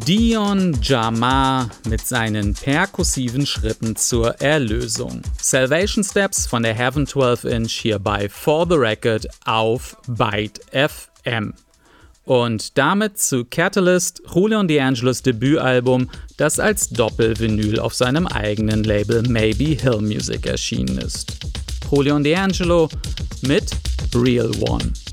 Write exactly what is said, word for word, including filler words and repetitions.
Dion Jamar mit seinen perkussiven Schritten zur Erlösung. Salvation Steps von der Heaven zwölf Inch hier bei For the Record auf Byte F M. Und damit zu Catalyst, Julio D'Angelos Debütalbum, das als Doppelvinyl auf seinem eigenen Label Maybe Hill Music erschienen ist. Julio D'Angelo mit Real One.